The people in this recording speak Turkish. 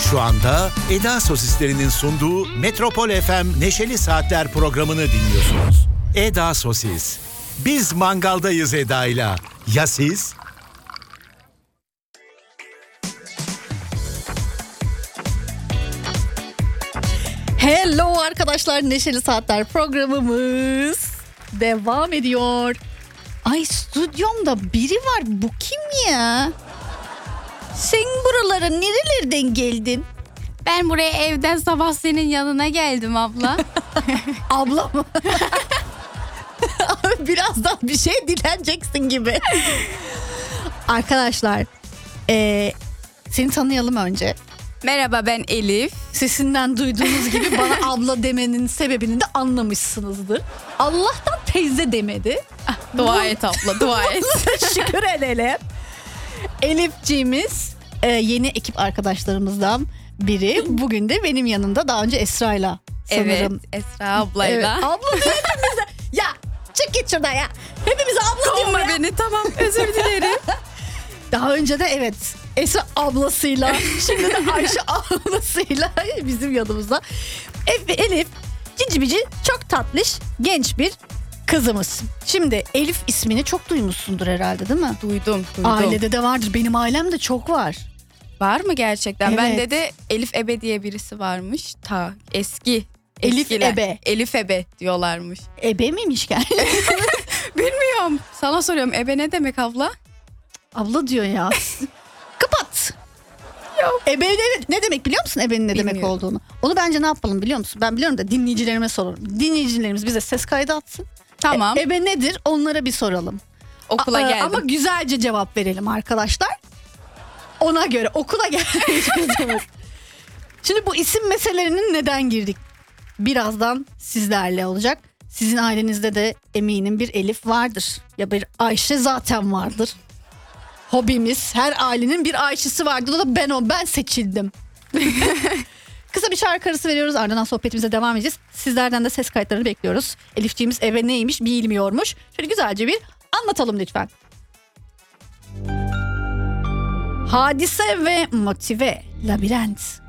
Şu anda Eda Sosislerinin sunduğu Metropol FM Neşeli Saatler programını dinliyorsunuz. Eda Sosis. Biz mangaldayız Eda'yla. Ya siz? Hello arkadaşlar, Neşeli Saatler programımız devam ediyor. Ay, stüdyomda biri var, bu kim ya? Sen buralara nerelerden geldin? Ben buraya evden sabah senin yanına geldim abla. Abla mı? Birazdan bir şey dileneceksin gibi. Arkadaşlar, seni tanıyalım önce. Merhaba, ben Elif. Sesinden duyduğunuz gibi bana abla demenin sebebini de anlamışsınızdır. Allah'tan teyze demedi. Dua et abla, dua et. Şükür edelim. Elifciğimiz yeni ekip arkadaşlarımızdan biri. Bugün de benim yanımda, daha önce Esra'yla sanırım. Evet, Esra ablayla. Evet, abla diyelim bize. Ya çık git şuradan ya. Hepimiz abla diyor Kovma ya. beni, tamam, özür dilerim. Daha önce de evet Esra ablasıyla, şimdi de Ayşe ablasıyla bizim yanımızda. Elif cici bici, çok tatlış genç bir kızımız. Şimdi Elif ismini çok duymuşsundur herhalde, değil mi? Duydum. Ailede de vardır. Benim ailemde çok var. Var mı gerçekten? Evet. Bende de Elif Ebe diye birisi varmış. Ta eski. Elif eskiler. Ebe. Elif Ebe diyorlarmış. Ebe miymiş yani? Bilmiyorum. Sana soruyorum, Ebe ne demek abla? Abla diyor ya. Kapat. Yok. Ebe ne demek biliyor musun, ebenin ne demek Bilmiyorum. olduğunu? Onu bence ne yapalım biliyor musun? Ben biliyorum da dinleyicilerime sorarım. Dinleyicilerimiz bize ses kaydı atsın. Tamam. Ebe nedir, onlara bir soralım. Okula geldim. Ama güzelce cevap verelim arkadaşlar. Ona göre okula gelmiş kızımız. Şimdi bu isim meselelerinin neden girdik? Birazdan sizlerle olacak. Sizin ailenizde de eminim bir Elif vardır. Ya bir Ayşe zaten vardır. Hobimiz, her ailenin bir Ayşe'si vardır. O da ben seçildim. Kısa bir şarkı arası veriyoruz, ardından sohbetimize devam edeceğiz. Sizlerden de ses kayıtlarını bekliyoruz. Elifciğimiz eve neymiş bilmiyormuş. Şöyle güzelce bir anlatalım lütfen. Hadise ve Motive, Labirent.